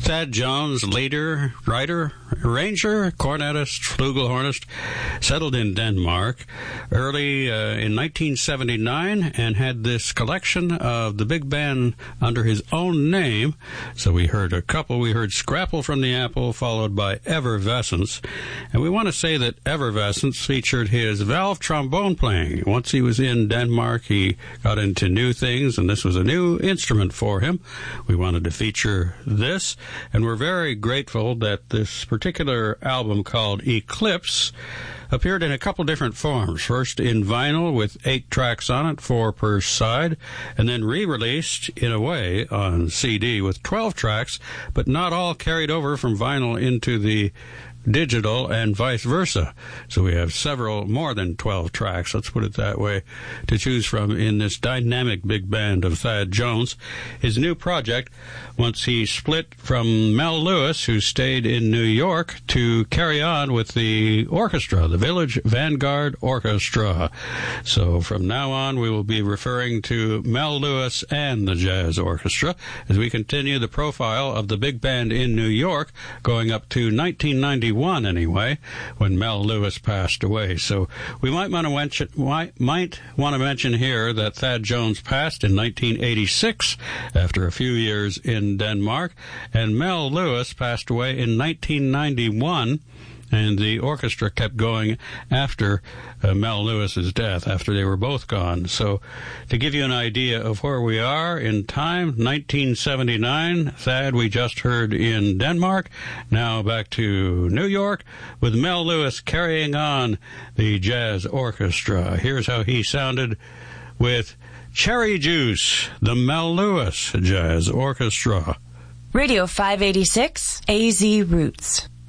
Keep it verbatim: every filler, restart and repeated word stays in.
Thad Jones, leader, writer, arranger, cornetist, flugelhornist, settled in Denmark early uh, in nineteen seventy-nine and had this collection of the big band under his own name. So we heard a couple. We heard Scrapple from the Apple, followed by Effervescence. And we want to say that Effervescence featured his valve trombone playing. Once he was in Denmark, he got into new things, and this was a new instrument for him. We wanted to feature this. And we're very grateful that this particular album called Eclipse appeared in a couple different forms. First in vinyl with eight tracks on it, four per side, and then re-released in a way on C D with twelve tracks, but not all carried over from vinyl into the digital and vice versa. So we have several, more than twelve tracks, let's put it that way, to choose from in this dynamic big band of Thad Jones. His new project, once he split from Mel Lewis, who stayed in New York, to carry on with the orchestra, the Village Vanguard Orchestra. So from now on, we will be referring to Mel Lewis and the Jazz Orchestra as we continue the profile of the big band in New York, going up to nineteen ninety-one anyway, when Mel Lewis passed away. So we might want to mention, might, might want to mention here that Thad Jones passed in nineteen eighty-six after a few years in Denmark, and Mel Lewis passed away in nineteen ninety-one. And the orchestra kept going after uh, Mel Lewis's death, after they were both gone. So to give you an idea of where we are in time, nineteen seventy-nine, Thad we just heard in Denmark. Now back to New York with Mel Lewis carrying on the Jazz Orchestra. Here's how he sounded with Cherry Juice, the Mel Lewis Jazz Orchestra. Radio five eighty-six, A Z Roots.